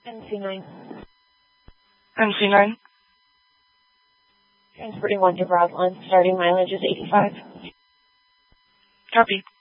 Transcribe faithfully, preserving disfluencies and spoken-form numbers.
M C nine. M C nine. Transporting one to Broadlawn. Starting mileage is eighty-five. Copy.